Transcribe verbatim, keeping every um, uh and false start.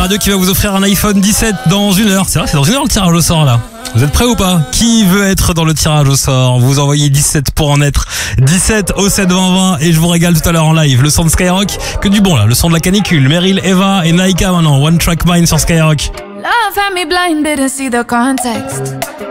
radio qui va vous offrir un iPhone dix-sept dans une heure. C'est vrai, c'est dans une heure le tirage au sort là. Vous êtes prêts ou pas? Qui veut être dans le tirage au sort? Vous envoyez dix-sept pour en être. dix-sept au sept vingt vingt et je vous régale tout à l'heure en live. Le son de Skyrock, que du bon là, le son de la canicule. Meryl, Eva et Naika maintenant. One Track Mind sur Skyrock. Love had me blinded to see the context.